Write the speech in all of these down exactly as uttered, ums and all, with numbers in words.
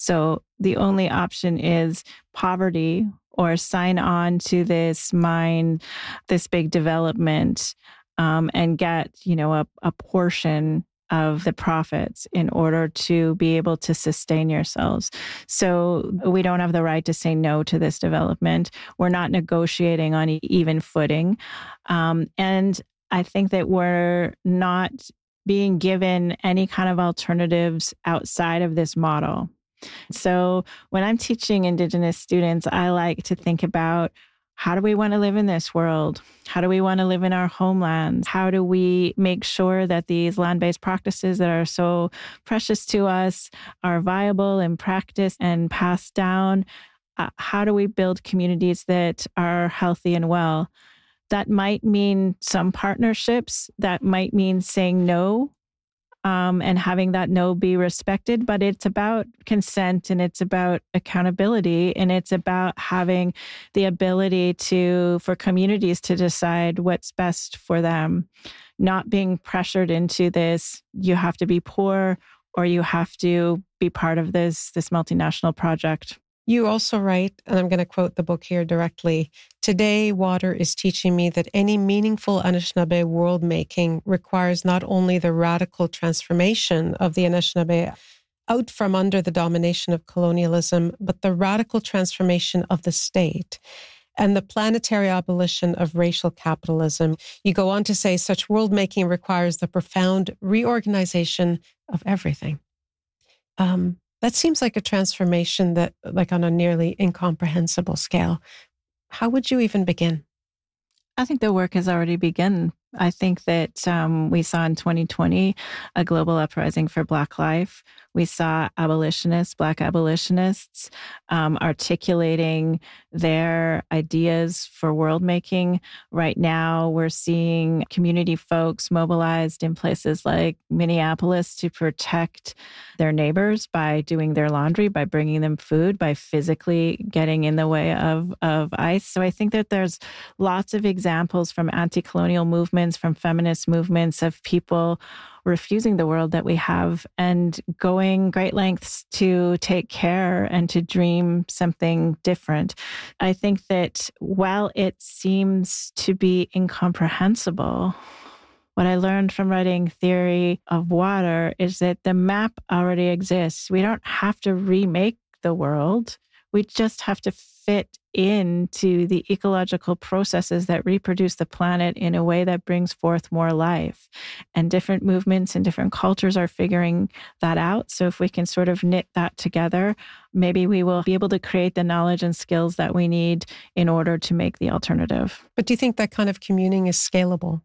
So the only option is poverty or sign on to this mine, this big development, um, and get, you know, a, a portion of the profits in order to be able to sustain yourselves. So we don't have the right to say no to this development. We're not negotiating on even footing. Um, and I think that we're not being given any kind of alternatives outside of this model. So when I'm teaching Indigenous students, I like to think about, how do we want to live in this world? How do we want to live in our homelands? How do we make sure that these land-based practices that are so precious to us are viable in practice and passed down? Uh, how do we build communities that are healthy and well? That might mean some partnerships. That might mean saying no, Um, and having that no be respected, but it's about consent and it's about accountability and it's about having the ability to, for communities to decide what's best for them, not being pressured into this, you have to be poor or you have to be part of this, this multinational project. You also write, and I'm going to quote the book here directly, "Today, water is teaching me that any meaningful Anishinaabe world making requires not only the radical transformation of the Anishinaabe out from under the domination of colonialism, but the radical transformation of the state and the planetary abolition of racial capitalism." You go on to say, "Such world making requires the profound reorganization of everything." Um, That seems like a transformation that, like on a nearly incomprehensible scale. How would you even begin? I think the work has already begun. I think that um, we saw in twenty twenty a global uprising for Black life. We saw abolitionists, Black abolitionists, um, articulating their ideas for world making. Right now, we're seeing community folks mobilized in places like Minneapolis to protect their neighbors by doing their laundry, by bringing them food, by physically getting in the way of, of ICE. So I think that there's lots of examples from anti-colonial movements, from feminist movements of people refusing the world that we have and going great lengths to take care and to dream something different. I think that while it seems to be incomprehensible, what I learned from writing Theory of Water is that the map already exists. We don't have to remake the world. We just have to fit into the ecological processes that reproduce the planet in a way that brings forth more life. And different movements and different cultures are figuring that out. So if we can sort of knit that together, maybe we will be able to create the knowledge and skills that we need in order to make the alternative. But do you think that kind of communing is scalable?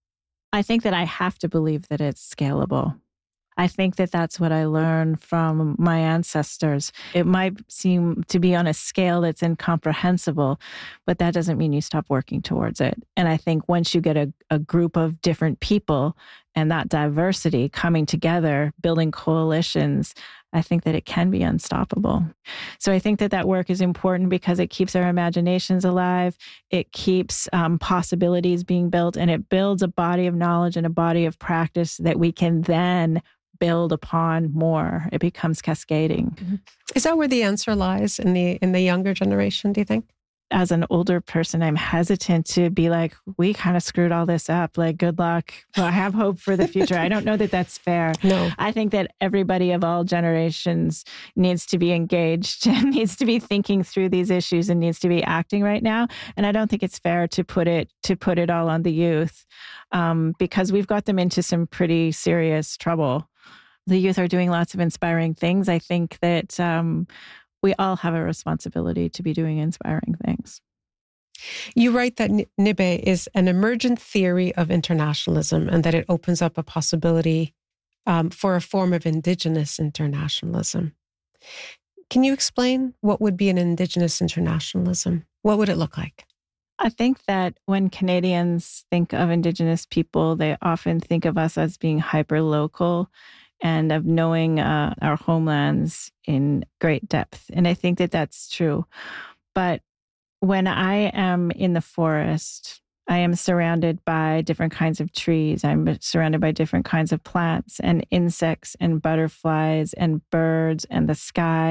I think that I have to believe that it's scalable. I think that that's what I learned from my ancestors. It might seem to be on a scale that's incomprehensible, but that doesn't mean you stop working towards it. And I think once you get a, a group of different people and that diversity coming together, building coalitions, I think that it can be unstoppable. So I think that that work is important because it keeps our imaginations alive. It keeps um, possibilities being built, and it builds a body of knowledge and a body of practice that we can then build upon more. It becomes cascading. Is that where the answer lies in the in the younger generation, do you think? As an older person, I'm hesitant to be like, we kind of screwed all this up. Like, good luck. Well, I have hope for the future. I don't know that that's fair. No. I think that everybody of all generations needs to be engaged and needs to be thinking through these issues and needs to be acting right now. And I don't think it's fair to put it to put it all on the youth um, because we've got them into some pretty serious trouble. The youth are doing lots of inspiring things. I think that um, we all have a responsibility to be doing inspiring things. You write that Nibe is an emergent theory of internationalism and that it opens up a possibility um, for a form of Indigenous internationalism. Can you explain what would be an Indigenous internationalism? What would it look like? I think that when Canadians think of Indigenous people, they often think of us as being hyper-local and of knowing uh, our homelands in great depth. And I think that that's true. But when I am in the forest, I am surrounded by different kinds of trees. I'm surrounded by different kinds of plants and insects and butterflies and birds and the sky.